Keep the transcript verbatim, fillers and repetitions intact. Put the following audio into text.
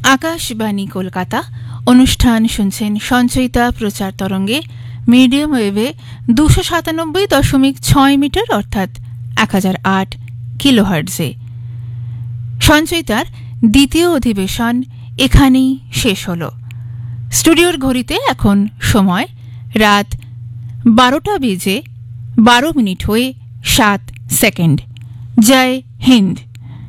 আকাশবাণী কলকাতা অনুষ্ঠান শুনছেন সঞ্চয়িতা প্রচার তরঙ্গে মিডিয়াম ওয়েভে দুশো সাতানব্বই দশমিক ছয় মিটার অর্থাৎ এক হাজার আট কিলোহার্টজে। সঞ্চয়িতার দ্বিতীয় অধিবেশন এখানেই শেষ হল। স্টুডিওর ঘড়িতে এখন সময় রাত বারোটা বেজে বারো মিনিট হয়ে সাত সেকেন্ড। জয় হিন্দ।